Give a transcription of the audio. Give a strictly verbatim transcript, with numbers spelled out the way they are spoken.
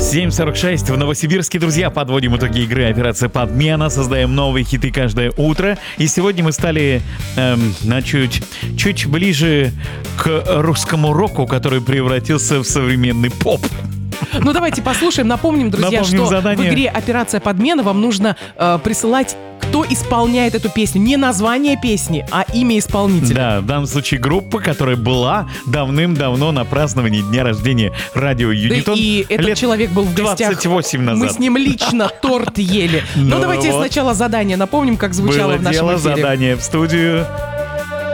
семь сорок шесть в Новосибирске, друзья. Подводим итоги игры «Операция Подмена». Создаем новые хиты каждое утро. И сегодня мы стали эм, на чуть, чуть ближе к русскому року, который превратился в современный поп. Ну давайте послушаем, напомним, друзья, Напомним что задание. в игре «Операция Подмена» вам нужно э, присылать, кто исполняет эту песню. Не название песни, а имя исполнителя. Да, в данном случае группа, которая была давным-давно на праздновании дня рождения радио Да Юнитон. и этот лет человек был в гостях. двадцать восемь назад. Мы с ним лично торт ели. Ну Ну давайте вот. сначала задание. Напомним, как звучало Было в нашем дело, эфире. задание в студию.